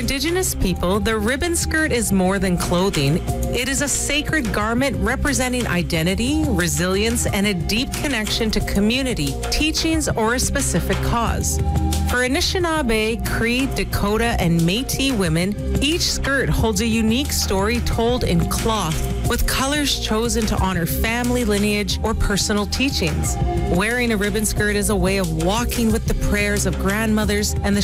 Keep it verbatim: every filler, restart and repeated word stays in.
Indigenous people, the ribbon skirt is more than clothing. It is a sacred garment representing identity, resilience, and a deep connection to community, teachings, or a specific cause. For Anishinaabe, Cree, Dakota, and Métis women, each skirt holds a unique story told in cloth, with colors chosen to honor family lineage or personal teachings. Wearing a ribbon skirt is a way of walking with the prayers of grandmothers and the